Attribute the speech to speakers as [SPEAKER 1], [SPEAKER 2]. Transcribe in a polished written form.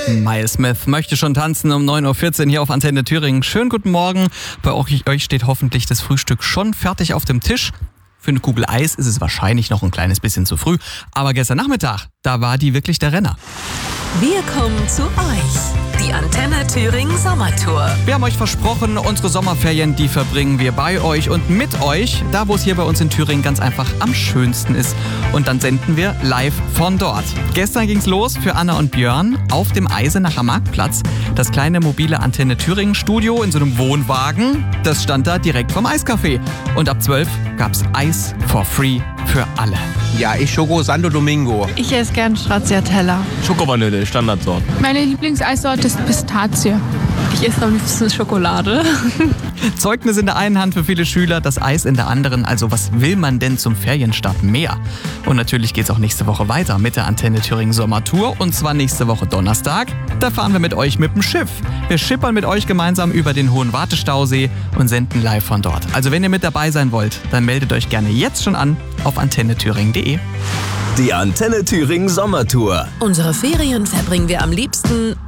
[SPEAKER 1] Miles Smith möchte schon tanzen um 9.14 Uhr hier auf Antenne Thüringen. Schönen guten Morgen. Bei euch steht hoffentlich das Frühstück schon fertig auf dem Tisch. Für eine Kugel Eis ist es wahrscheinlich noch ein kleines bisschen zu früh. Aber gestern Nachmittag, da war die wirklich der Renner.
[SPEAKER 2] Wir kommen zu euch. Die Antenne Thüringen Sommertour.
[SPEAKER 1] Wir haben euch versprochen, unsere Sommerferien, die verbringen wir bei euch und mit euch, da wo es hier bei uns in Thüringen ganz einfach am schönsten ist. Und dann senden wir live von dort. Gestern ging's los für Anna und Björn auf dem Eisenacher Marktplatz. Das kleine mobile Antenne Thüringen Studio in so einem Wohnwagen, das stand da direkt vom Eiscafé. Und ab 12 gab's Eis for free für alle.
[SPEAKER 3] Ja, ich Schoko Santo Domingo.
[SPEAKER 4] Ich esse gern Stracciatella.
[SPEAKER 5] Schokovanille, Standardsorte.
[SPEAKER 4] Meine Lieblingseissorte ist Pistazie. Ich esse am liebsten Schokolade.
[SPEAKER 1] Zeugnis in der einen Hand für viele Schüler, das Eis in der anderen. Also was will man denn zum Ferienstart mehr? Und natürlich geht's auch nächste Woche weiter mit der Antenne Thüringen Sommertour. Und zwar nächste Woche Donnerstag. Da fahren wir mit euch mit dem Schiff. Wir schippern mit euch gemeinsam über den Hohen Wartestausee und senden live von dort. Also wenn ihr mit dabei sein wollt, dann meldet euch gerne jetzt schon an auf antennethüringen.de.
[SPEAKER 6] Die Antenne Thüringen Sommertour.
[SPEAKER 2] Unsere Ferien verbringen wir am liebsten